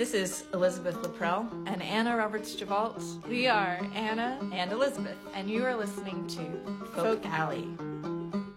This is Elizabeth Laprelle and Anna Roberts-Javalt. We are Anna and Elizabeth, and you are listening to Folk Alley.